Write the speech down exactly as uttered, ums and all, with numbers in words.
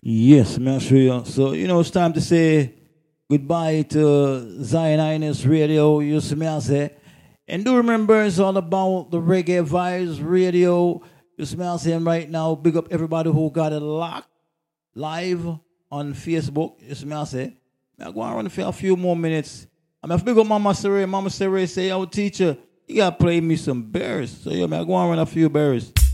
Yes, man, sure. You. So, you know, it's time to say goodbye to Zion Ines Radio. You see me, I say. And do remember, it's all about the Reggae Vibes Radio. You see me, I say, right now, big up everybody who got it locked live on Facebook. You see me, I say. I go around for a few more minutes. I mean, if big up Mama Saray, Mama Saray say, "Yo, teacher, you got to play me some bears." So, yeah, man, I go around a few bears.